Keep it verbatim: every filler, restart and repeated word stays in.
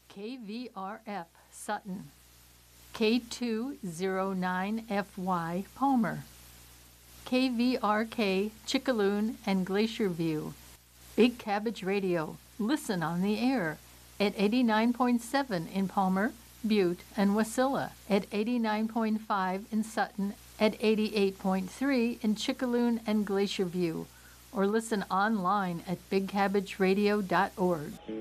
K V R F Sutton, K two oh nine F Y Palmer, K V R K Chickaloon and Glacier View. Big Cabbage Radio, listen on the air at eighty-nine point seven in Palmer, Butte, and Wasilla, at eighty-nine point five in Sutton, at eighty-eight point three in Chickaloon and Glacier View, or listen online at big cabbage radio dot org.